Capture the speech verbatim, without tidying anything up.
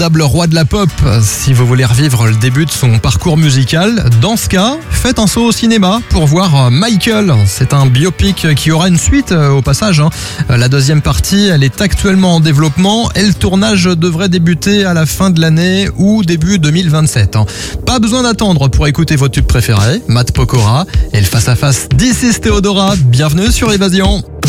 Véritable roi de la pop, si vous voulez revivre le début de son parcours musical, dans ce cas, faites un saut au cinéma pour voir Michael. C'est un biopic qui aura une suite au passage. La deuxième partie, elle est actuellement en développement et le tournage devrait débuter à la fin de l'année ou début deux mille vingt-sept. Pas besoin d'attendre pour écouter vos tubes préférés, Matt Pokora et le face-à-face d'Isis Theodora. Bienvenue sur Évasion.